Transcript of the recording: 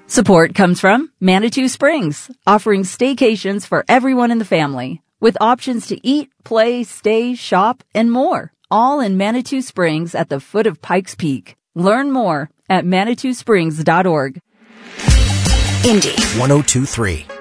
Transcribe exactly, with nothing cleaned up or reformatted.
Support comes from Manitou Springs, offering staycations for everyone in the family, with options to eat, play, stay, shop, and more, all in Manitou Springs at the foot of Pikes Peak. Learn more at manitou springs dot org. Indy one oh two point three.